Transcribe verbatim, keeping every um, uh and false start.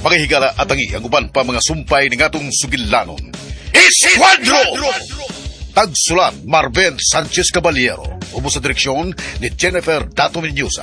pangihigala at tangi ang uban pa mga sumpay ng atong sugilanon. Esquadro! Tagsulat Marben Sanchez Caballero. Ubo sa direksyon ni Jennifer Dato Mendoza.